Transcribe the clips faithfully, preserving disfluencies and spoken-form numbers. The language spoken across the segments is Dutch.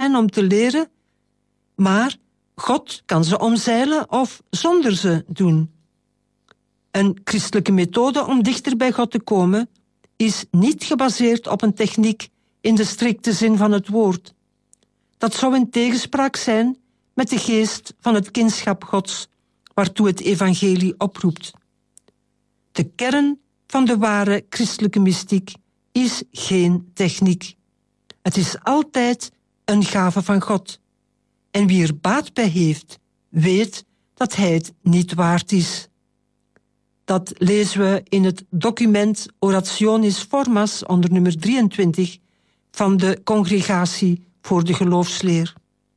zijn om te leren, maar God kan ze omzeilen of zonder ze doen. Een christelijke methode om dichter bij God te komen is niet gebaseerd op een techniek in de strikte zin van het woord. Dat zou in tegenspraak zijn met de geest van het kindschap Gods, waartoe het evangelie oproept. De kern van de ware christelijke mystiek is geen techniek. Het is altijd een gave van God. En wie er baat bij heeft, weet dat hij het niet waard is. Dat lezen we in het document Orationis Formas onder nummer drieëntwintig van de Congregatie voor de Geloofsleer.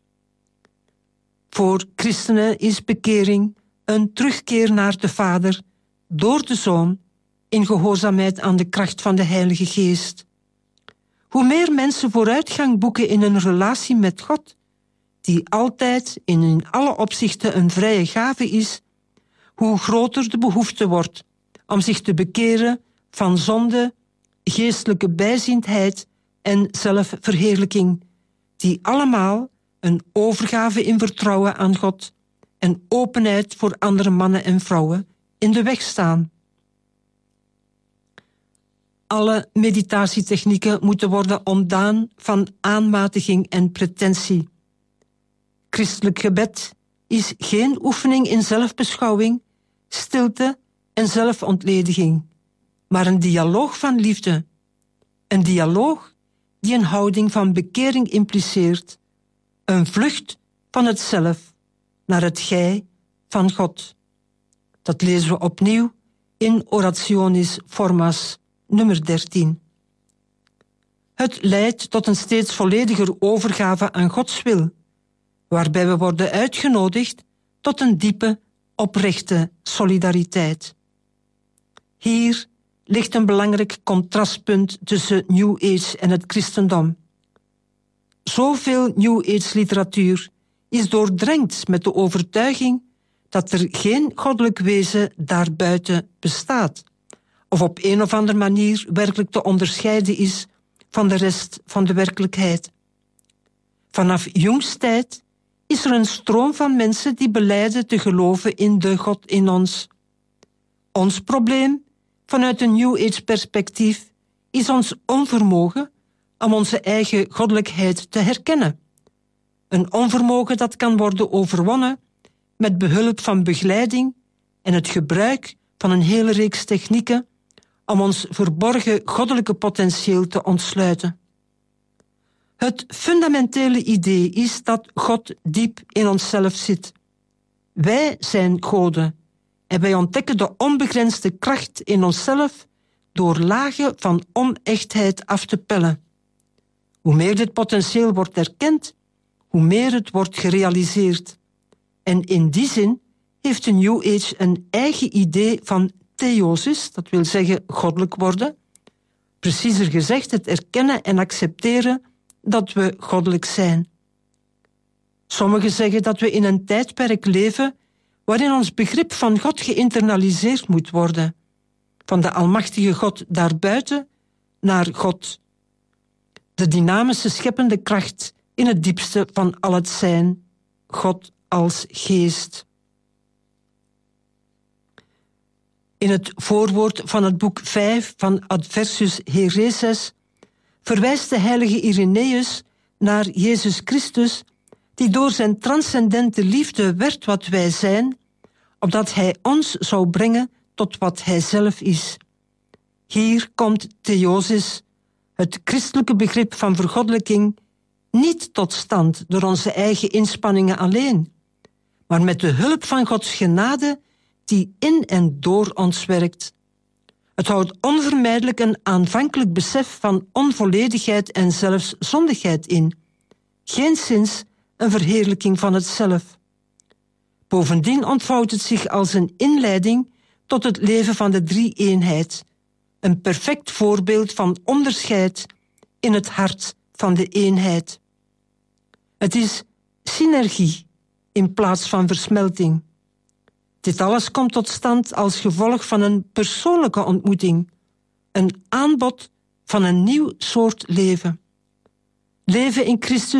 Voor christenen is bekering een terugkeer naar de Vader door de Zoon in gehoorzaamheid aan de kracht van de Heilige Geest. Hoe meer mensen vooruitgang boeken in een relatie met God, die altijd en in alle opzichten een vrije gave is, hoe groter de behoefte wordt om zich te bekeren van zonde, geestelijke bijziendheid en zelfverheerlijking, die allemaal een overgave in vertrouwen aan God en openheid voor andere mannen en vrouwen in de weg staan. Alle meditatietechnieken moeten worden ontdaan van aanmatiging en pretentie. Christelijk gebed is geen oefening in zelfbeschouwing, stilte en zelfontlediging, maar een dialoog van liefde. Een dialoog die een houding van bekering impliceert, een vlucht van het zelf naar het gij van God. Dat lezen we opnieuw in Orationis Formas, nummer dertien. Het leidt tot een steeds vollediger overgave aan Gods wil, waarbij we worden uitgenodigd tot een diepe, oprechte solidariteit. Hier ligt een belangrijk contrastpunt tussen New Age en het christendom. Zoveel New Age literatuur is doordrenkt met de overtuiging dat er geen goddelijk wezen daarbuiten bestaat, of op een of andere manier werkelijk te onderscheiden is van de rest van de werkelijkheid. Vanaf jongstijd is er een stroom van mensen die belijden te geloven in de God in ons. Ons probleem, vanuit een New Age perspectief, is ons onvermogen om onze eigen goddelijkheid te herkennen. Een onvermogen dat kan worden overwonnen met behulp van begeleiding en het gebruik van een hele reeks technieken om ons verborgen goddelijke potentieel te ontsluiten. Het fundamentele idee is dat God diep in onszelf zit. Wij zijn goden en wij ontdekken de onbegrensde kracht in onszelf door lagen van onechtheid af te pellen. Hoe meer dit potentieel wordt erkend, hoe meer het wordt gerealiseerd. En in die zin heeft de New Age een eigen idee van theosis, dat wil zeggen goddelijk worden. Preciezer gezegd, het erkennen en accepteren dat we goddelijk zijn. Sommigen zeggen dat we in een tijdperk leven waarin ons begrip van God geïnternaliseerd moet worden. Van de almachtige God daarbuiten naar God. De dynamische scheppende kracht in het diepste van al het zijn. God als geest. In het voorwoord van het boek vijf van Adversus Hereses verwijst de heilige Irenaeus naar Jezus Christus, die door zijn transcendente liefde werd wat wij zijn, opdat hij ons zou brengen tot wat hij zelf is. Hier komt theosis, het christelijke begrip van vergoddelijking, niet tot stand door onze eigen inspanningen alleen, maar met de hulp van Gods genade die in en door ons werkt. Het houdt onvermijdelijk een aanvankelijk besef van onvolledigheid en zelfs zondigheid in, geenszins een verheerlijking van het zelf. Bovendien ontvouwt het zich als een inleiding tot het leven van de drie-eenheid, een perfect voorbeeld van onderscheid in het hart van de eenheid. Het is synergie in plaats van versmelting. Dit alles komt tot stand als gevolg van een persoonlijke ontmoeting, een aanbod van een nieuw soort leven. Leven in Christus